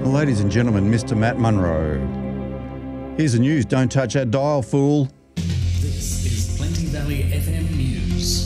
Ladies and gentlemen, Mr. Matt Munro. Here's the news. Don't touch that dial, fool. This is Plenty Valley FM News.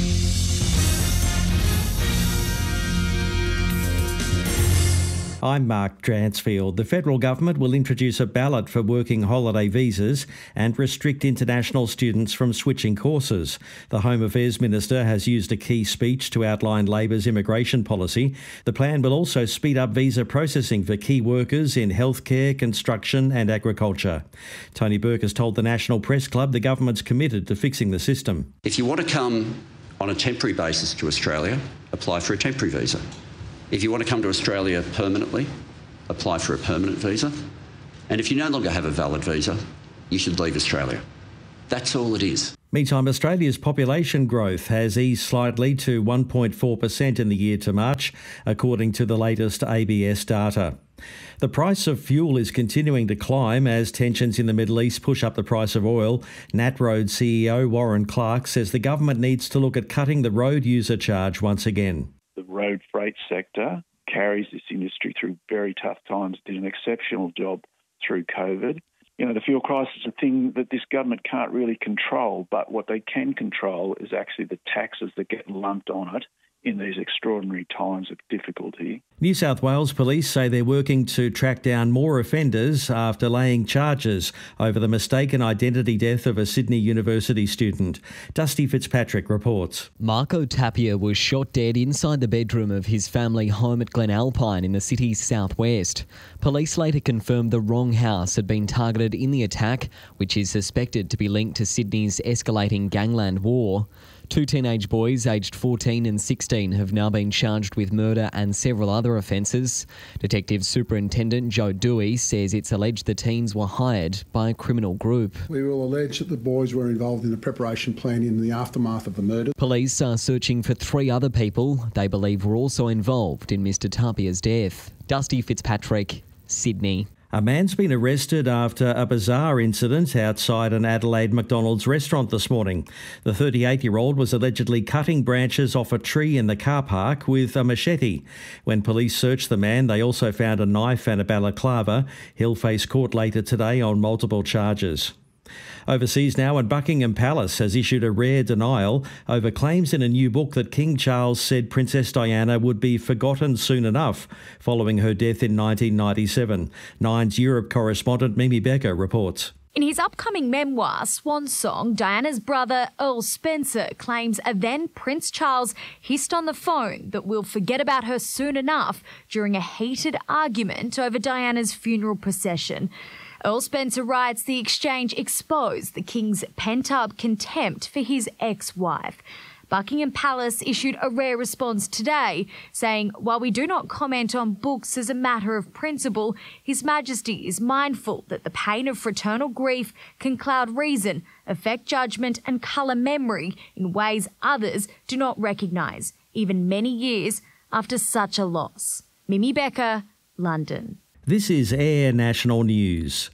I'm Mark Dransfield. The federal government will introduce a ballot for working holiday visas and restrict international students from switching courses. The Home Affairs Minister has used a key speech to outline Labor's immigration policy. The plan will also speed up visa processing for key workers in healthcare, construction and agriculture. Tony Burke has told the National Press Club the government's committed to fixing the system. If you want to come on a temporary basis to Australia, apply for a temporary visa. If you want to come to Australia permanently, apply for a permanent visa. And if you no longer have a valid visa, you should leave Australia. That's all it is. Meantime, Australia's population growth has eased slightly to 1.4% in the year to March, according to the latest ABS data. The price of fuel is continuing to climb as tensions in the Middle East push up the price of oil. NatRoad CEO Warren Clark says the government needs to look at cutting the road user charge once again. The road freight sector carries this industry through very tough times, did an exceptional job through COVID. You know, the fuel crisis is a thing that this government can't really control, but what they can control is actually the taxes that get lumped on it in these extraordinary times of difficulty. New South Wales Police say they're working to track down more offenders after laying charges over the mistaken identity death of a Sydney University student. Dusty Fitzpatrick reports. Marco Tapia was shot dead inside the bedroom of his family home at Glen Alpine in the city's southwest. Police later confirmed the wrong house had been targeted in the attack, which is suspected to be linked to Sydney's escalating gangland war. Two teenage boys aged 14 and 16 have now been charged with murder and several other offences. Detective Superintendent Joe Dewey says it's alleged the teens were hired by a criminal group. We will allege that the boys were involved in the preparation plan in the aftermath of the murder. Police are searching for 3 other people they believe were also involved in Mr Tapia's death. Dusty Fitzpatrick, Sydney. A man's been arrested after a bizarre incident outside an Adelaide McDonald's restaurant this morning. The 38-year-old was allegedly cutting branches off a tree in the car park with a machete. When police searched the man, they also found a knife and a balaclava. He'll face court later today on multiple charges. Overseas now, and Buckingham Palace has issued a rare denial over claims in a new book that King Charles said Princess Diana would be forgotten soon enough following her death in 1997. Nine's Europe correspondent Mimi Becker reports. In his upcoming memoir, Swan Song, Diana's brother Earl Spencer claims a then Prince Charles hissed on the phone that we'll forget about her soon enough during a heated argument over Diana's funeral procession. Earl Spencer writes the exchange exposed the King's pent-up contempt for his ex-wife. Buckingham Palace issued a rare response today, saying, while we do not comment on books as a matter of principle, His Majesty is mindful that the pain of fraternal grief can cloud reason, affect judgment and colour memory in ways others do not recognise, even many years after such a loss. Mimi Becker, London. This is Air National News.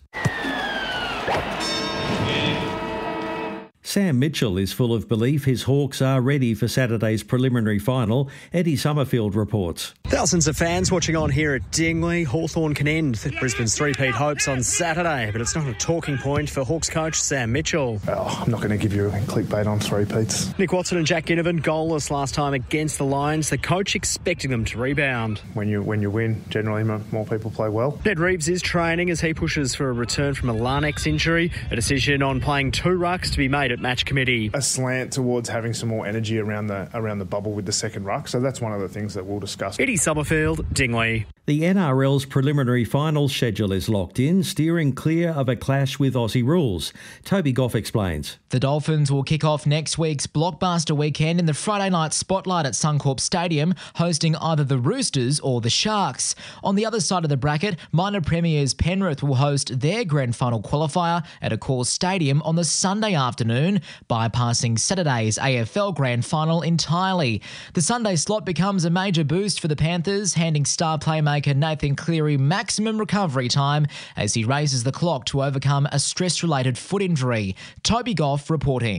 Sam Mitchell is full of belief his Hawks are ready for Saturday's preliminary final. Eddie Summerfield reports. Thousands of fans watching on here at Dingley. Hawthorn can end Brisbane's three-peat hopes on Saturday, but it's not a talking point for Hawks coach Sam Mitchell. I'm not going to give you a clickbait on three-peats. Nick Watson and Jack Ginnivan goalless last time against the Lions. The coach expecting them to rebound. When you win, generally more people play well. Ned Reeves is training as he pushes for a return from a Larnax injury. A decision on playing 2 rucks to be made at match committee. A slant towards having some more energy around the bubble with the second ruck, so that's one of the things that we'll discuss. Eddie Summerfield, Dingley. The NRL's preliminary final schedule is locked in, steering clear of a clash with Aussie rules. Toby Goff explains. The Dolphins will kick off next week's blockbuster weekend in the Friday night spotlight at Suncorp Stadium, hosting either the Roosters or the Sharks. On the other side of the bracket, minor premiers Penrith will host their grand final qualifier at Accor Stadium on the Sunday afternoon, bypassing Saturday's AFL grand final entirely. The Sunday slot becomes a major boost for the Panthers, handing star playmaker Nathan Cleary maximum recovery time as he races the clock to overcome a stress-related foot injury. Toby Goff reporting.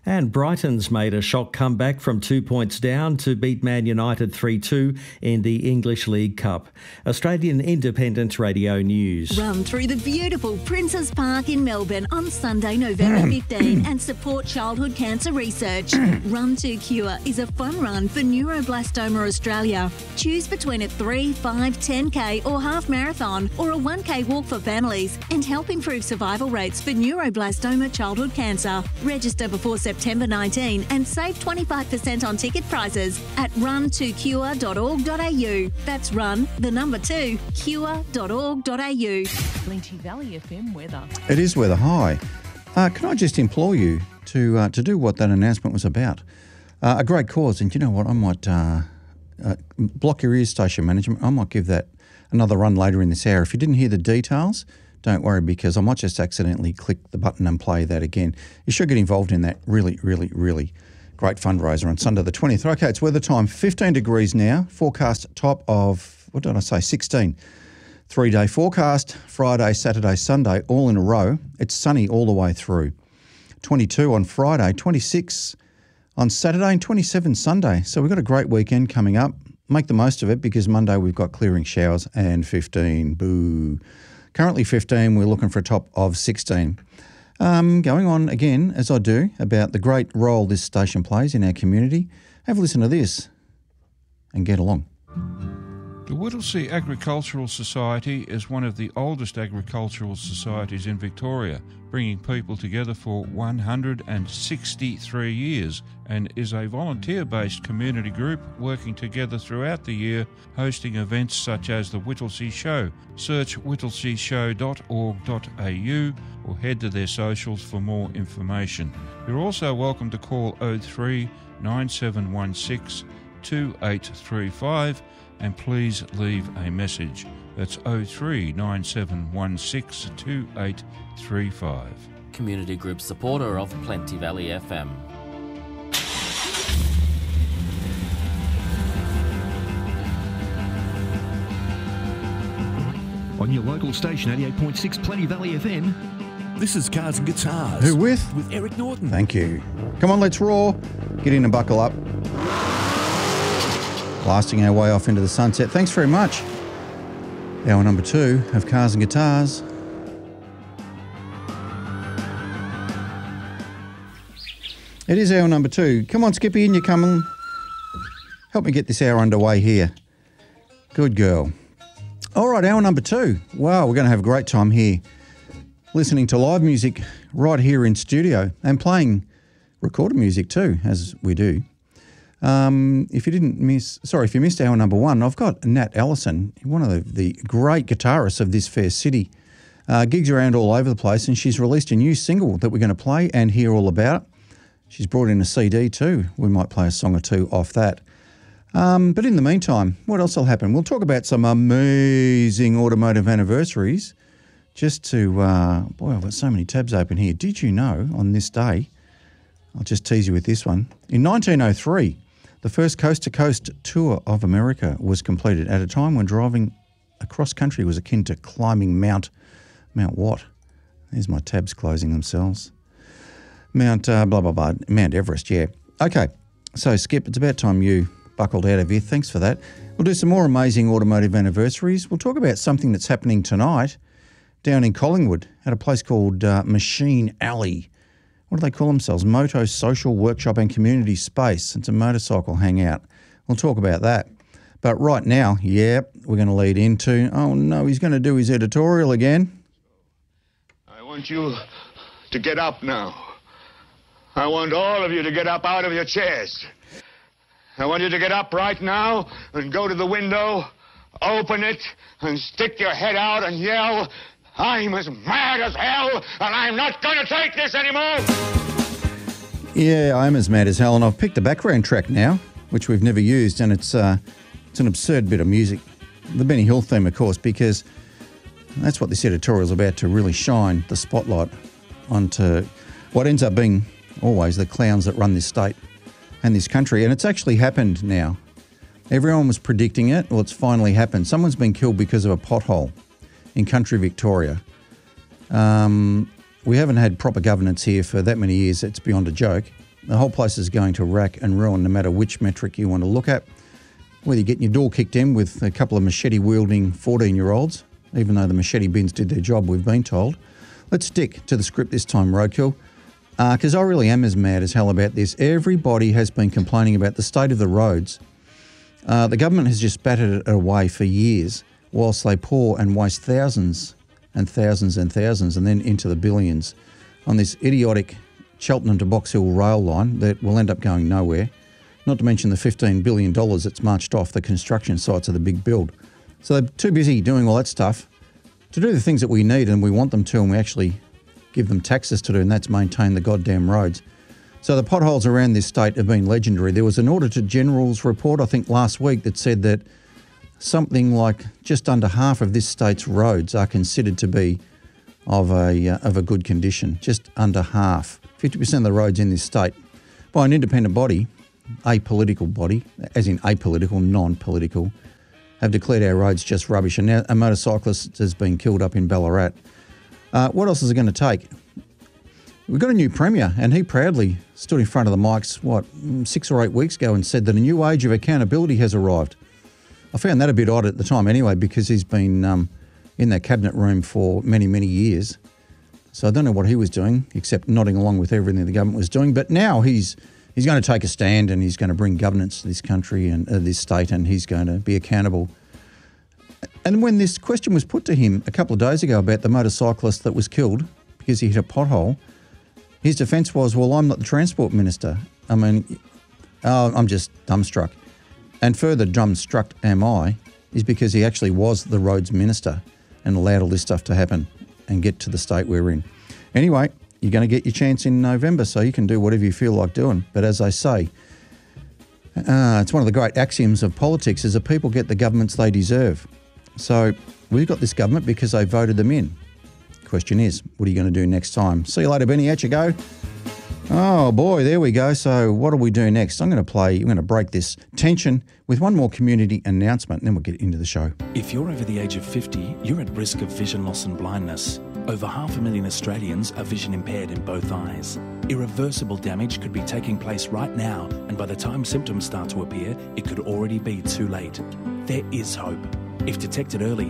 And Brighton's made a shock comeback from 2 points down to beat Man United 3-2 in the English League Cup. Australian Independent Radio News. Run through the beautiful Princes Park in Melbourne on Sunday, November 15 and support childhood cancer research. Run to Cure is a fun run for Neuroblastoma Australia. Choose between a 3, 5, 10k or half marathon or a 1k walk for families and help improve survival rates for neuroblastoma childhood cancer. Register before September 19 and save 25% on ticket prices at run2cure.org.au. That's run, the number 2, cure.org.au. Plenty Valley FM weather. It is weather. Hi. Can I just implore you to do what that announcement was about? A great cause, and you know what? I might block your ears, station management. I might give that another run later in this hour. If you didn't hear the details, don't worry, because I might just accidentally click the button and play that again. You should get involved in that really, really, really great fundraiser on Sunday the 20th. Okay, it's weather time. 15 degrees now. Forecast top of, 16. 3-day forecast, Friday, Saturday, Sunday, all in a row. It's sunny all the way through. 22 on Friday, 26 on Saturday and 27 Sunday. So we've got a great weekend coming up. Make the most of it because Monday we've got clearing showers and 15. Boo. Currently 15, we're looking for a top of 16. Going on again, as I do, about the great role this station plays in our community. Have a listen to this and get along. The Whittlesea Agricultural Society is one of the oldest agricultural societies in Victoria, bringing people together for 163 years, and is a volunteer-based community group working together throughout the year, hosting events such as the Whittlesea Show. Search whittlesea.show.org.au or head to their socials for more information. You're also welcome to call 03 9716 2835 and please leave a message. That's 03 9716 2835. Community group supporter of Plenty Valley FM. On your local station, 88.6 Plenty Valley FM. This is Cars and Guitars. Who with? With Eric Norton. Thank you. Come on, let's roar. Get in and buckle up. Blasting our way off into the sunset. Thanks very much. Hour number 2 of Cars and Guitars. It is hour number 2. Come on, Skippy, in you coming. Help me get this hour underway here. Good girl. All right, hour number 2. Wow, we're going to have a great time here. Listening to live music right here in studio and playing recorded music too, as we do. If you missed hour number 1, I've got Nat Ellison, one of the great guitarists of this fair city. Gigs around all over the place, and she's released a new single that we're going to play and hear all about. She's brought in a CD too. We might play a song or two off that. But in the meantime, what else will happen? We'll talk about some amazing automotive anniversaries. Just to, boy, I've got so many tabs open here. Did you know on this day, I'll just tease you with this one. In 1903, the first coast-to-coast tour of America was completed at a time when driving across country was akin to climbing Mount what? There's my tabs closing themselves. Mount Everest, yeah. Okay, so Skip, it's about time you buckled out of here. Thanks for that. We'll do some more amazing automotive anniversaries. We'll talk about something that's happening tonight down in Collingwood at a place called Machine Alley. What do they call themselves? Moto Social Workshop and Community Space. It's a motorcycle hangout. We'll talk about that. But right now, we're going to lead into, oh no, he's going to do his editorial again. I want you to get up now. I want all of you to get up out of your chairs. I want you to get up right now and go to the window, open it, and stick your head out and yell, I'm as mad as hell, and I'm not going to take this anymore. Yeah, I'm as mad as hell, and I've picked a background track now, which we've never used, and it's an absurd bit of music. The Benny Hill theme, of course, because that's what this editorial is about, to really shine the spotlight onto what ends up being always the clowns that run this state and this country. And it's actually happened now. Everyone was predicting it. Well, it's finally happened. Someone's been killed because of a pothole in country Victoria. We haven't had proper governance here for that many years. It's beyond a joke. The whole place is going to rack and ruin no matter which metric you want to look at. Whether you're getting your door kicked in with a couple of machete-wielding 14-year-olds, even though the machete bins did their job, we've been told. Let's stick to the script this time, Roadkill, because I really am as mad as hell about this. Everybody has been complaining about the state of the roads. The government has just battered it away for years whilst they pour and waste thousands and thousands and thousands and then into the billions on this idiotic Cheltenham to Box Hill rail line that will end up going nowhere, not to mention the $15 billion that's marched off the construction sites of the big build. So they're too busy doing all that stuff to do the things that we need and we want them to, and we actually give them taxes to do, and that's maintain the goddamn roads. So the potholes around this state have been legendary. There was an Auditor General's report, I think, last week that said that something like just under half of this state's roads are considered to be of a good condition. Just under half. 50% of the roads in this state by an independent body, apolitical body, as in apolitical, non-political, have declared our roads just rubbish. And now a motorcyclist has been killed up in Ballarat. What else is it going to take? We've got a new Premier, and he proudly stood in front of the mics, 6 or 8 weeks ago, and said that a new age of accountability has arrived. I found that a bit odd at the time anyway, because he's been in that cabinet room for many, many years. So I don't know what he was doing, except nodding along with everything the government was doing. But now he's going to take a stand, and he's going to bring governance to this country and this state, and he's going to be accountable. And when this question was put to him a couple of days ago about the motorcyclist that was killed because he hit a pothole, his defence was, well, I'm not the Transport Minister. I mean, I'm just dumbstruck. And further dumbstruck am I is because he actually was the Roads Minister and allowed all this stuff to happen and get to the state we're in. Anyway, you're going to get your chance in November, so you can do whatever you feel like doing. But as I say, it's one of the great axioms of politics is that people get the governments they deserve. So we've got this government because they voted them in. Question is, what are you going to do next time? See you later, Benny. Out you go. Oh, boy, there we go. So what do we do next? I'm going to break this tension with one more community announcement, and then we'll get into the show. If you're over the age of 50, you're at risk of vision loss and blindness. Over 500,000 Australians are vision impaired in both eyes. Irreversible damage could be taking place right now, and by the time symptoms start to appear, it could already be too late. There is hope. If detected early,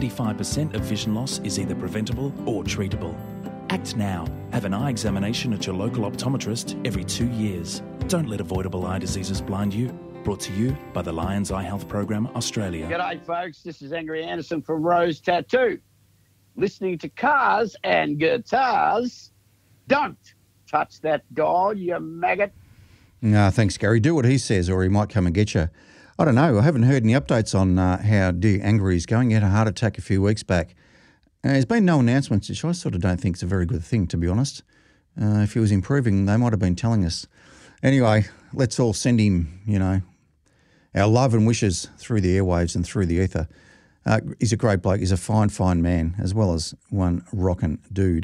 75% of vision loss is either preventable or treatable. Act now. Have an eye examination at your local optometrist every 2 years. Don't let avoidable eye diseases blind you. Brought to you by the Lions Eye Health Program Australia. G'day folks, this is Angry Anderson from Rose Tattoo. Listening to Cars and Guitars. Don't touch that doll, you maggot. Thanks, Gary. Do what he says or he might come and get you. I don't know. I haven't heard any updates on how dear Angry is going. He had a heart attack a few weeks back. There's been no announcements, which I sort of don't think is a very good thing, to be honest. If he was improving, they might have been telling us. Anyway, let's all send him, our love and wishes through the airwaves and through the ether. He's a great bloke. He's a fine, fine man, as well as one rockin' dude.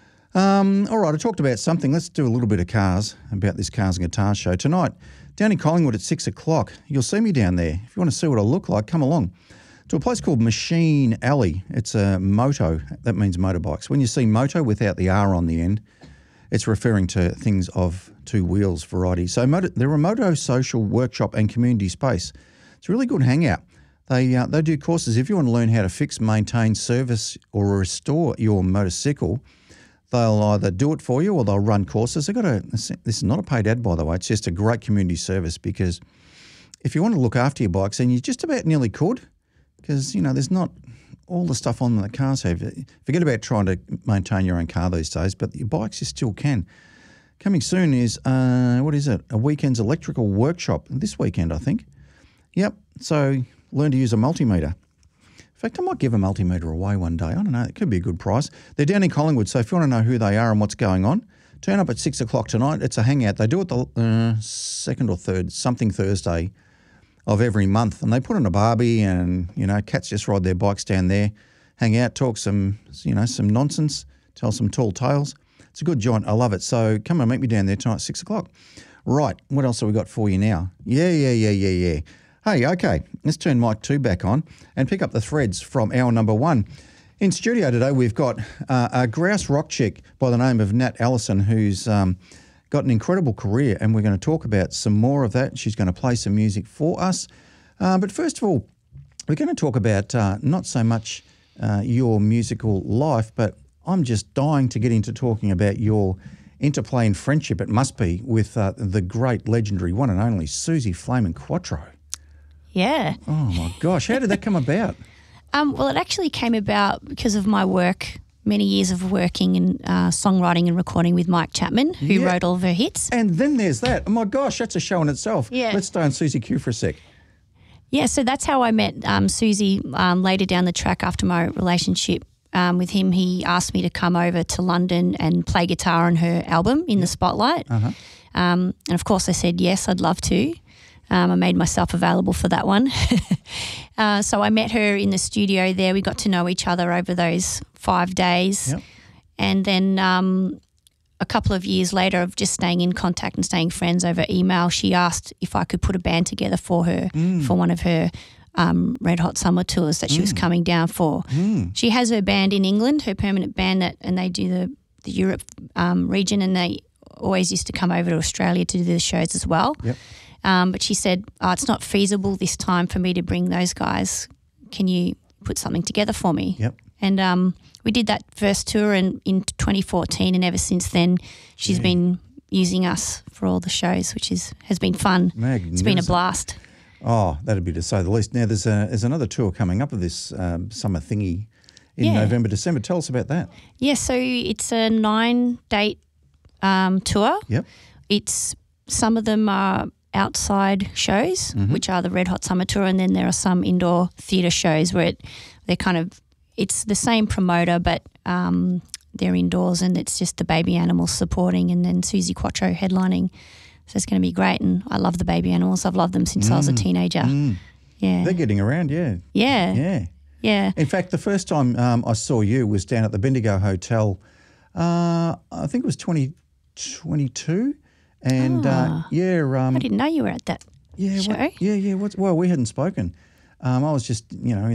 All right, I talked about something. Let's do a little bit of cars, about this Cars and Guitars show. Tonight, down in Collingwood at 6 o'clock, you'll see me down there. If you want to see what I look like, come along to a place called Machine Alley. It's a moto. That means motorbikes. When you see moto without the R on the end, it's referring to things of two wheels variety. So they're a moto social workshop and community space. It's a really good hangout. They do courses. If you want to learn how to fix, maintain, service or restore your motorcycle, they'll either do it for you or they'll run courses. This is not a paid ad, by the way. It's just a great community service because if you want to look after your bikes, and you just about nearly could, because, there's not all the stuff on that cars have. Forget about trying to maintain your own car these days, but your bikes you still can. Coming soon is, a weekend's electrical workshop. This weekend, I think. Yep, so learn to use a multimeter. In fact, I might give a multimeter away one day. I don't know. It could be a good price. They're down in Collingwood, so if you want to know who they are and what's going on, turn up at 6 o'clock tonight. It's a hangout. They do it the second or third, something Thursday of every month. And they put on a barbie and, cats just ride their bikes down there, hang out, talk some nonsense, tell some tall tales. It's a good joint. I love it. So come and meet me down there tonight at 6 o'clock. Right. What else have we got for you now? Yeah. Hey, okay, let's turn mic 2 back on and pick up the threads from hour number 1. In studio today, we've got a grouse rock chick by the name of Nat Allison, who's got got an incredible career, and we're going to talk about some more of that. She's going to play some music for us. But first of all, we're going to talk about not so much your musical life, but I'm just dying to get into talking about your interplay and friendship, it must be, with the great, legendary, one and only Suzi Flaming Quatro. Yeah. Oh, my gosh. How did that come about? Well, it actually came about because of my work, many years of working in songwriting and recording with Mike Chapman, who wrote all of her hits. And then there's that. Oh, my gosh, that's a show in itself. Yeah. Let's stay on Suzi Q for a sec. Yeah, so that's how I met Suzi later down the track after my relationship with him. He asked me to come over to London and play guitar on her album, In the Spotlight. Uh-huh. And of course I said, yes, I'd love to. I made myself available for that one. So I met her in the studio there. We got to know each other over those 5 days. Yep. And then a couple of years later of just staying in contact and staying friends over email, she asked if I could put a band together for her for one of her Red Hot Summer tours that she was coming down for. She has her band in England, her permanent band, and they do the Europe region, and they always used to come over to Australia to do the shows as well. Yep. But she said, it's not feasible this time for me to bring those guys. Can you put something together for me? Yep. And we did that first tour in 2014, and ever since then she's been using us for all the shows, which has been fun. It's been a blast. Oh, that'd be to say the least. Now, there's another tour coming up of this summer thingy in November, December. Tell us about that. Yeah, so it's a 9-date tour. Yep. Some of them are outside shows, which are the Red Hot Summer Tour, and then there are some indoor theatre shows where it's the same promoter, but they're indoors, and it's just the Baby Animals supporting, and then Suzi Quatro headlining. So it's going to be great, and I love the Baby Animals. I've loved them since I was a teenager. Yeah. They're getting around, yeah. Yeah. Yeah. Yeah. In fact, the first time I saw you was down at the Bendigo Hotel, I think it was 2022. And, I didn't know you were at that show. Well, we hadn't spoken. I was just,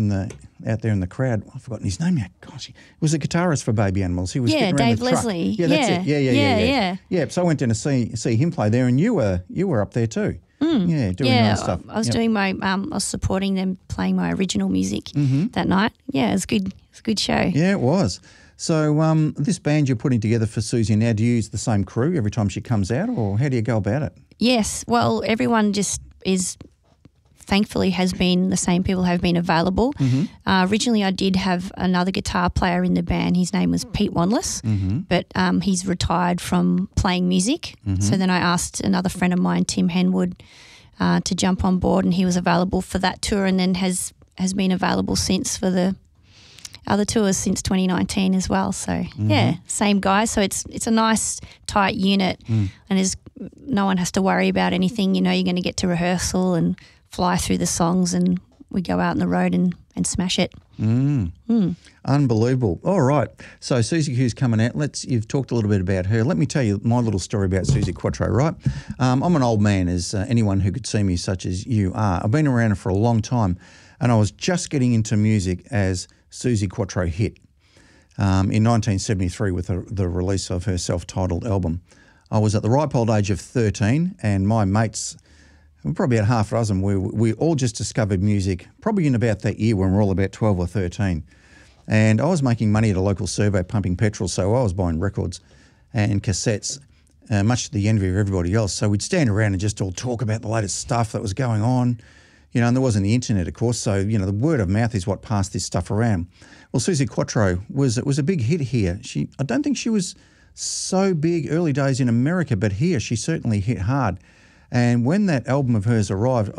out there in the crowd. I've forgotten his name now. Gosh, he was a guitarist for Baby Animals. He was getting around Dave the truck. Leslie. Yeah, that's it. Yeah. Yeah, so I went down to see him play there, and you were up there too. Yeah, doing nice stuff. I was doing I was supporting them, playing my original music that night. Yeah, it was good. It's a good show. Yeah, it was. So this band you're putting together for Suzi now, do you use the same crew every time she comes out, or how do you go about it? Yes. Well, everyone just thankfully has been the same people have been available. Originally I did have another guitar player in the band. His name was Pete Wanless, but he's retired from playing music. So then I asked another friend of mine, Tim Henwood, to jump on board, and he was available for that tour, and then has been available since for the other tours since 2019 as well. So same guy. So it's a nice tight unit, and no one has to worry about anything. You're going to get to rehearsal and fly through the songs, and we go out on the road and smash it. Unbelievable. All right. So Suzi Q's coming out. You've talked a little bit about her. Let me tell you my little story about Suzi Quatro, right? I'm an old man, as anyone who could see me such as you are. I've been around for a long time, and I was just getting into music as Suzi Quatro hit in 1973 with the release of her self-titled album. I was at the ripe old age of 13, and my mates, probably about half a dozen, we all just discovered music probably in about that year when we were all about 12 or 13. And I was making money at a local servo pumping petrol, so I was buying records and cassettes, much to the envy of everybody else. So we'd stand around and just all talk about the latest stuff that was going on. And there wasn't the internet, of course, so, the word of mouth is what passed this stuff around. Well, Suzi Quatro was a big hit here. I don't think she was so big early days in America, but here she certainly hit hard. And when that album of hers arrived,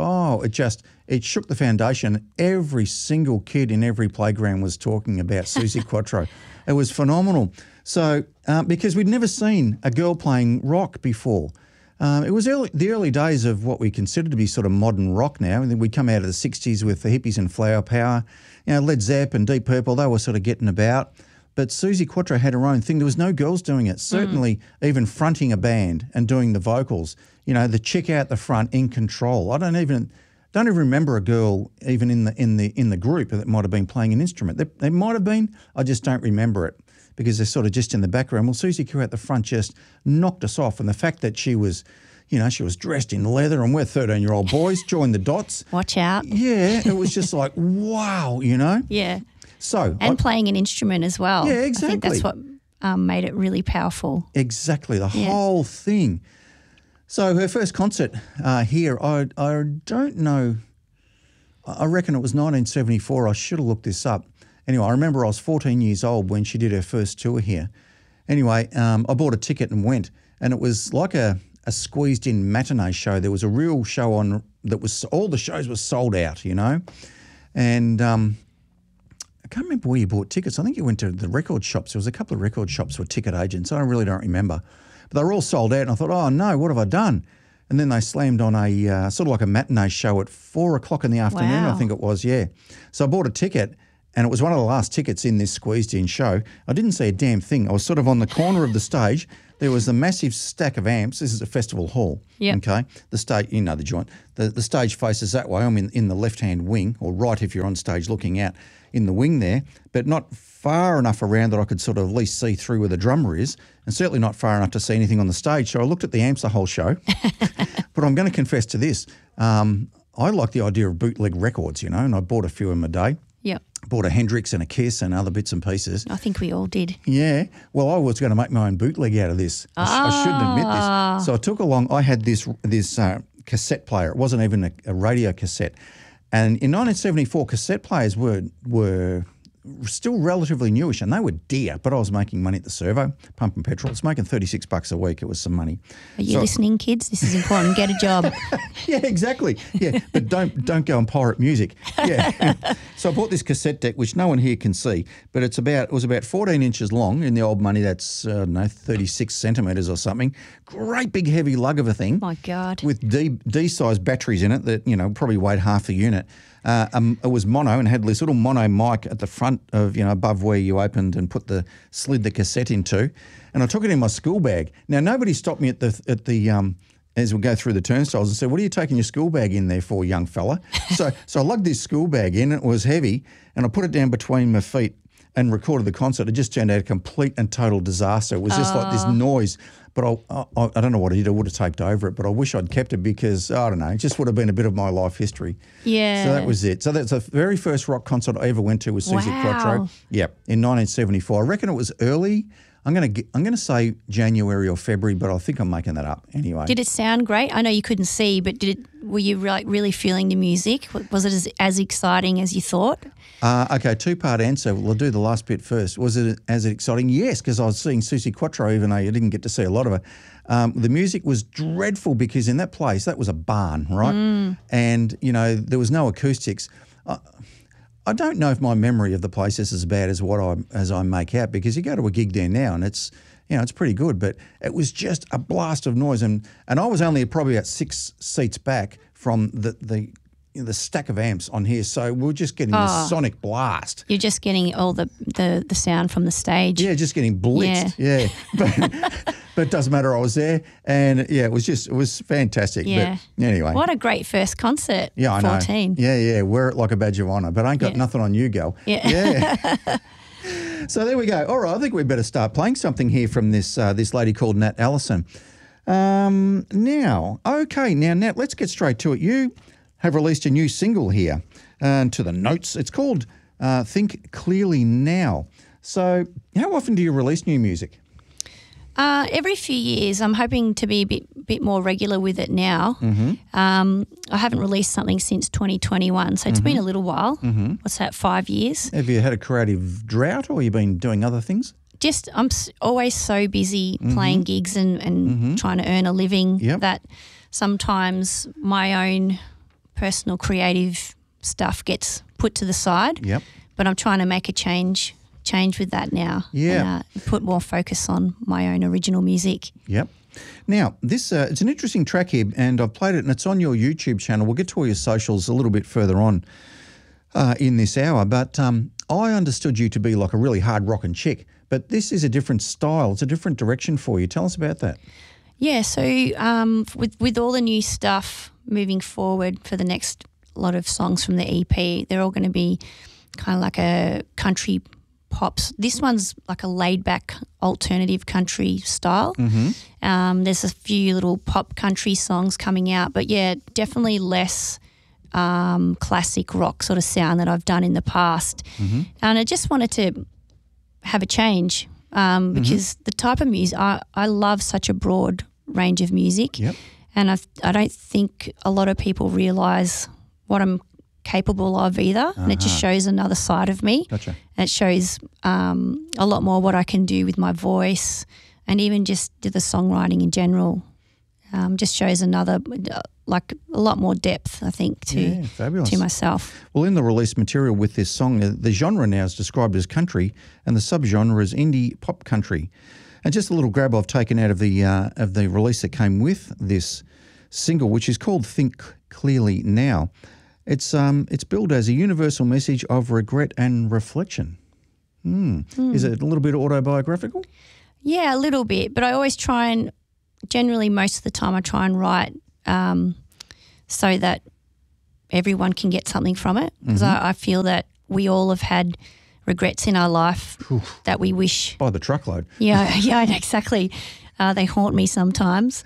it shook the foundation. Every single kid in every playground was talking about Suzi Quatro. It was phenomenal. So, because we'd never seen a girl playing rock before. It was the early days of what we consider to be sort of modern rock now. And then we'd come out of the 60s with the hippies and Flower Power. Led Zepp and Deep Purple, they were sort of getting about. But Suzi Quatro had her own thing. There was no girls doing it, certainly even fronting a band and doing the vocals. The chick out the front in control. I don't even remember a girl even in the group that might have been playing an instrument. There might have been, I just don't remember it. because they're sort of just in the background. Well, Susie Q at the front just knocked us off. And the fact that she was, she was dressed in leather and we're 13-year-old boys, join the dots. Watch out. Yeah, it was just like, wow, Yeah. So playing an instrument as well. Yeah, exactly. I think that's what made it really powerful. Exactly, the whole thing. So her first concert here, I don't know, I reckon it was 1974. I should have looked this up. Anyway, I remember I was 14 years old when she did her first tour here. Anyway, I bought a ticket and went, and it was like a squeezed-in matinee show. There was a real show on that was, all the shows were sold out, and I can't remember where you bought tickets. I think you went to the record shops. There was a couple of record shops with ticket agents. I really don't remember. But they were all sold out, and I thought, oh, no, what have I done? And then they slammed on a sort of like a matinee show at 4 o'clock in the afternoon, I think it was, yeah. So I bought a ticket, and it was one of the last tickets in this squeezed-in show. I didn't see a damn thing. I was sort of on the corner of the stage. There was a massive stack of amps. This is a festival hall, okay? The stage, the joint. The stage faces that way. I'm in the left-hand wing, or right if you're on stage looking out in the wing there, but not far enough around that I could sort of at least see through where the drummer is, and certainly not far enough to see anything on the stage. So I looked at the amps the whole show. But I'm going to confess to this. I like the idea of bootleg records, and I bought a few in my day. Yep. Bought a Hendrix and a Kiss and other bits and pieces. I think we all did. Yeah. Well, I was going to make my own bootleg out of this. I shouldn't admit this. So I took along, I had this cassette player. It wasn't even a radio cassette. And in 1974, cassette players were still relatively newish, and they were dear, but I was making money at the servo, pumping petrol. I was making $36 a week. It was some money. Are you listening, kids? This is important. Get a job. Yeah, exactly. Yeah, but don't go and pirate music. Yeah. So I bought this cassette deck, which no one here can see, but it was about 14 inches long. In the old money, that's 36 centimetres or something. Great big heavy lug of a thing. My God. With D-sized batteries in it that probably weighed half the unit. It was mono and had this little mono mic at the front of, above where you opened and slid the cassette into. And I took it in my school bag. Now, nobody stopped me at the as we go through the turnstiles and said, what are you taking your school bag in there for, young fella? So I lugged this school bag in, it was heavy, and I put it down between my feet and recorded the concert. It just turned out a complete and total disaster. It was just like this noise. But I don't know what I did. I would have taped over it, but I wish I'd kept it because, I don't know, it just would have been a bit of my life history. Yeah. So that was it. So that's the very first rock concert I ever went to was Susie Quatro. Yeah, in 1974. I reckon it was early. I'm going to say January or February, but I think I'm making that up anyway. Did it sound great? I know you couldn't see, but were you really feeling the music? Was it as exciting as you thought? Okay, two-part answer. We'll do the last bit first. Was it as exciting? Yes, because I was seeing Susie Quatro, even though I didn't get to see a lot of her. The music was dreadful because in that place, that was a barn, right? Mm. And, there was no acoustics. I don't know if my memory of the place is as bad as I make out, because you go to a gig there now and it's pretty good, but it was just a blast of noise, and I was only probably about 6 seats back from the stack of amps on here, so we were just getting this sonic blast. You're just getting all the sound from the stage. Yeah, just getting blitzed. Yeah. But it doesn't matter. I was there, and it was fantastic. Yeah. But anyway, what a great first concert. Yeah, I know. 14. Yeah. Wear it like a badge of honour. But I ain't got nothing on you, girl. Yeah. So there we go. All right, I think we better start playing something here from this lady called Nat Allison. Now, Nat, let's get straight to it. You have released a new single here, To the Notes. It's called Think Clearly Now. So how often do you release new music? Every few years. I'm hoping to be a bit more regular with it now. Mm-hmm. I haven't released something since 2021, so it's been a little while. Mm-hmm. What's that, 5 years? Have you had a creative drought, or you been doing other things? Just I'm always so busy playing gigs and trying to earn a living that sometimes my own personal creative stuff gets put to the side. Yep. But I'm trying to make a change with that now. Yeah. And put more focus on my own original music. Yep. Now, this it's an interesting track here, and I've played it, and it's on your YouTube channel. We'll get to all your socials a little bit further on in this hour, but I understood you to be like a really hard rockin' chick, but this is a different style. It's a different direction for you. Tell us about that. Yeah, so with all the new stuff moving forward for the next lot of songs from the EP, they're all going to be kind of like a country pops. This one's like a laid-back alternative country style. There's a few little pop country songs coming out, but yeah, definitely less classic rock sort of sound that I've done in the past. And I just wanted to have a change because the type of music, I love such a broad range of music. And I don't think a lot of people realise what I'm capable of either, and it just shows another side of me. Gotcha. And it shows a lot more what I can do with my voice, and even just the songwriting in general. Just shows another, like a lot more depth, I think, to myself. Well, in the released material with this song, the genre now is described as country, and the subgenre is indie pop country. And just a little grab I've taken out of the release that came with this single, which is called "Think Clearly Now." It's billed as a universal message of regret and reflection. Is it a little bit autobiographical? Yeah, a little bit, but I always try and, generally most of the time I try and write so that everyone can get something from it, because I feel that we all have had regrets in our life that we wish. By the truckload. Yeah, exactly. They haunt me sometimes.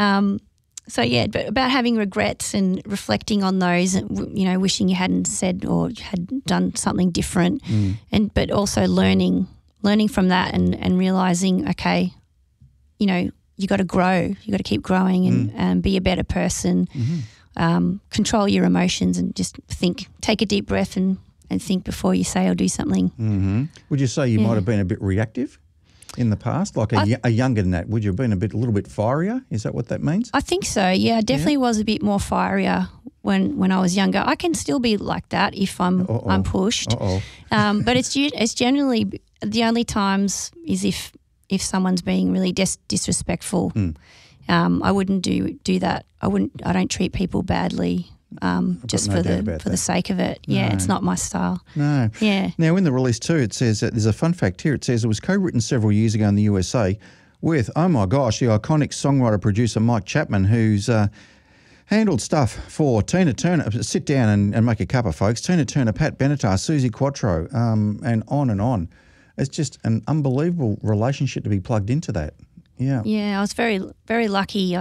So yeah, but about having regrets and reflecting on those, you know, wishing you hadn't said or had done something different, but also learning from that and realising, okay, you know, you got to grow, you got to keep growing and be a better person, control your emotions and just take a deep breath and think before you say or do something. Would you say you might have been a bit reactive in the past, like a younger than that? Would you have been a little bit firier? Is that what that means? I think so, yeah. I definitely was a bit more firier when I was younger. I can still be like that if I'm pushed. But it's generally the only times is if someone's being really disrespectful. I wouldn't do that. I don't treat people badly. Just for the sake of it. Yeah, No. it's not my style. No. Yeah. Now, in the release too, it says that there's a fun fact here. It says it was co-written several years ago in the USA with, oh my gosh, the iconic songwriter-producer Mike Chapman, who's handled stuff for Tina Turner. Sit down and make a cuppa, folks. Tina Turner, Pat Benatar, Suzi Quatro, and on and on. It's just an unbelievable relationship to be plugged into that. Yeah. Yeah, I was very, very lucky.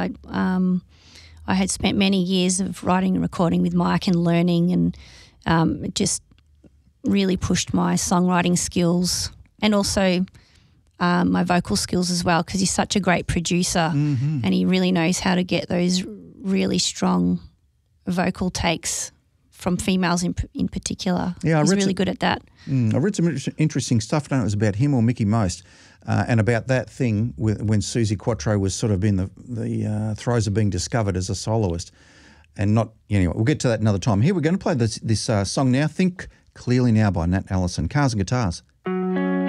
I had spent many years of writing and recording with Mike and learning, and it just really pushed my songwriting skills and also my vocal skills as well, because he's such a great producer and he really knows how to get those really strong vocal takes from females in particular. Yeah, he's really good at that. I read some interesting stuff. I don't know if it was about him or Mickey Most, and about that thing when Suzi Quatro was sort of in the throes of being discovered as a soloist, and not anyway. We'll get to that another time. Here we're going to play this song now. "Think Clearly Now" by Nat Allison. Cars and Guitars.